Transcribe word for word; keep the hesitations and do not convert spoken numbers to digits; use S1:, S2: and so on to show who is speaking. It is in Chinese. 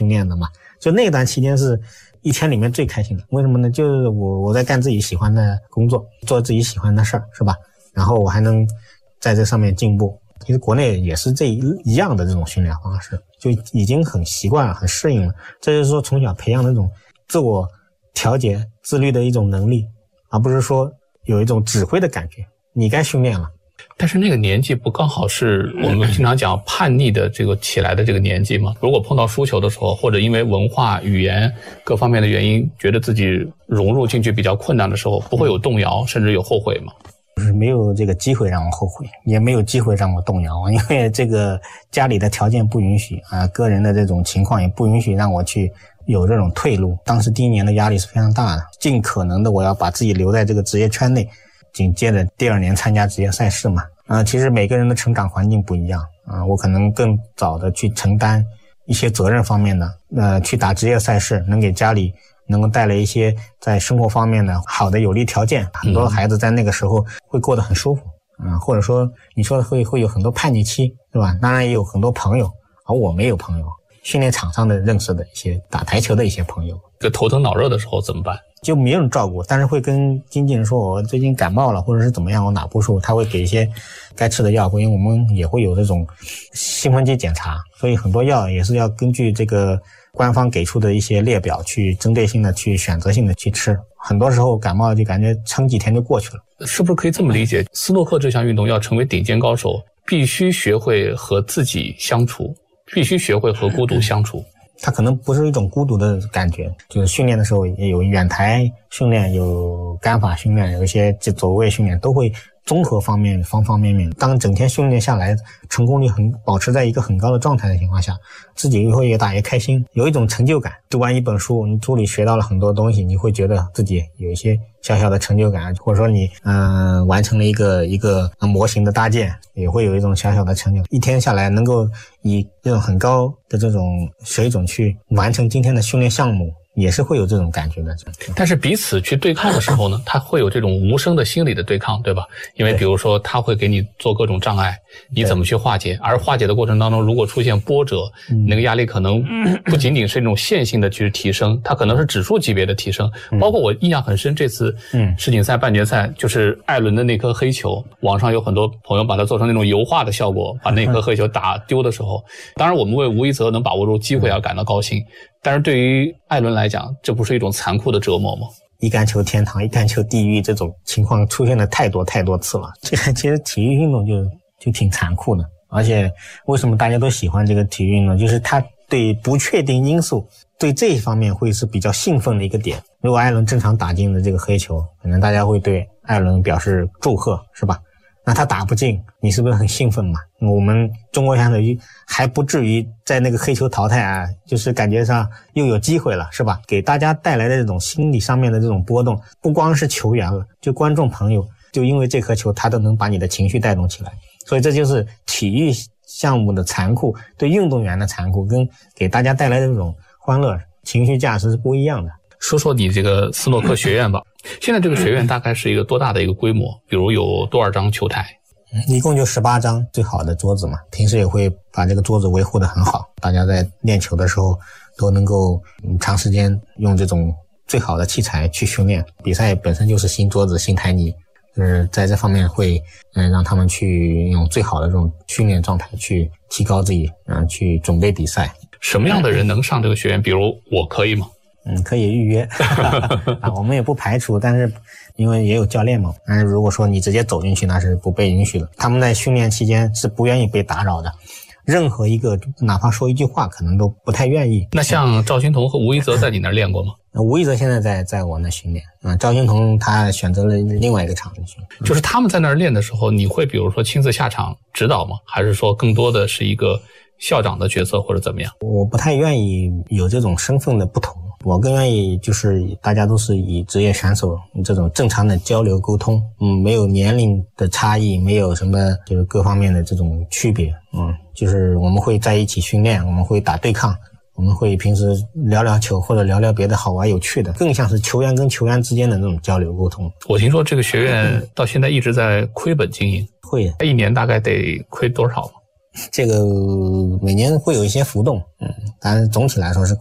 S1: 练的嘛，就那段期间是一天里面最开心的。为什么呢？就是我我在干自己喜欢的工作，做自己喜欢的事儿，是吧？然后我还能在这上面进步。其实国内也是这一样的这种训练方式，就已经很习惯了，很适应了。这就是说从小培养那种自我调节、自律的一种能力，而不是说有一种指挥的感觉。你该训练了。
S2: 但是那个年纪不刚好是我们经常讲叛逆的这个起来的这个年纪吗？如果碰到输球的时候，或者因为文化、语言各方面的原因，觉得自己融入进去比较困难的时候，不会有动摇，甚至有后悔吗？
S1: 就是没有这个机会让我后悔，也没有机会让我动摇，因为这个家里的条件不允许啊，个人的这种情况也不允许让我去有这种退路。当时第一年的压力是非常大的，尽可能的我要把自己留在这个职业圈内，紧接着第二年参加职业赛事嘛。啊，其实每个人的成长环境不一样啊，我可能更早的去承担一些责任方面的，呃，去打职业赛事，能给家里能够带来一些在生活方面的好的有利条件。很多孩子在那个时候会过得很舒服，嗯、呃，或者说你说会会有很多叛逆期，对吧？当然也有很多朋友，而我没有朋友。训练场上的认识的一些打台球的一些朋友，
S2: 这头疼脑热的时候怎么办？
S1: 就没人照顾，但是会跟经纪人说我最近感冒了，或者是怎么样，我哪不舒服，他会给一些该吃的药，因为我们也会有这种兴奋剂检查，所以很多药也是要根据这个官方给出的一些列表去针对性的去选择性的去吃。很多时候感冒就感觉撑几天就过去了。
S2: 是不是可以这么理解，斯诺克这项运动要成为顶尖高手，必须学会和自己相处，必须学会和孤独相处。
S1: 它可能不是一种孤独的感觉，就是训练的时候也有远台训练，有杆法训练，有一些走位训练，都会综合方面方方面面。当整天训练下来，成功率很保持在一个很高的状态的情况下，自己越会越大越开心，有一种成就感。读完一本书，你书里学到了很多东西，你会觉得自己有一些小小的成就感，或者说你嗯、呃、完成了一个一个模型的搭建，也会有一种小小的成就。一天下来能够以这种很高的这种水准去完成今天的训练项目，也是会有这种感觉的。
S2: 但是彼此去对抗的时候呢，他会有这种无声的心理的对抗，对吧？因为比如说他会给你做各种障碍，你怎么去化解？而化解的过程当中，如果出现波折，那个压力可能不仅仅是一种线性的去提升，它可能是指数级别的提升。包括我印象很深，这次世锦赛半决赛就是艾伦的那颗黑球，网上有很多朋友把它做成那种油画的效果，把那颗黑球打丢的时候，当然我们为吴一泽能把握住机会而感到高兴，但是对于艾伦来讲，这不是一种残酷的折磨吗？
S1: 一杆球天堂，一杆球地狱，这种情况出现了太多太多次了。这个其实体育运动就就挺残酷的，而且为什么大家都喜欢这个体育运动，就是它对不确定因素，对这一方面会是比较兴奋的一个点。如果艾伦正常打进的这个黑球，可能大家会对艾伦表示祝贺，是吧？那他打不进，你是不是很兴奋嘛？我们中国选手还不至于在那个黑球淘汰啊，就是感觉上又有机会了，是吧？给大家带来的这种心理上面的这种波动，不光是球员了，就观众朋友，就因为这颗球他都能把你的情绪带动起来。所以这就是体育项目的残酷，对运动员的残酷，跟给大家带来的这种欢乐情绪价值是不一样的。
S2: 说说你这个斯诺克学院吧，现在这个学院大概是一个多大的一个规模？比如有多少张球台？
S1: 一共就十八张最好的桌子嘛，平时也会把这个桌子维护得很好，大家在练球的时候都能够长时间用这种最好的器材去训练。比赛本身就是新桌子新台泥，就是在这方面会嗯让他们去用最好的这种训练状态去提高自己，嗯去准备比赛。
S2: 什么样的人能上这个学院？比如我可以吗？
S1: 嗯，可以预约啊，我们也不排除，但是因为也有教练嘛，但是如果说你直接走进去，那是不被允许的。他们在训练期间是不愿意被打扰的，任何一个哪怕说一句话，可能都不太愿意。
S2: 那像赵勋彤和吴一泽在你那儿练过吗？
S1: 吴一泽现在在在我那训练，嗯，赵勋彤他选择了另外一个场地训练。
S2: 就是他们在那儿练的时候，你会比如说亲自下场指导吗？还是说更多的是一个校长的角色或者怎么样？
S1: 我不太愿意有这种身份的不同。我更愿意就是大家都是以职业选手这种正常的交流沟通，嗯，没有年龄的差异，没有什么就是各方面的这种区别，嗯，就是我们会在一起训练，我们会打对抗，我们会平时聊聊球或者聊聊别的好玩有趣的，更像是球员跟球员之间的那种交流沟通。
S2: 我听说这个学院到现在一直在亏本经营，
S1: 会
S2: 一年大概得亏多少吗？
S1: 这个每年会有一些浮动，嗯，但是总体来说是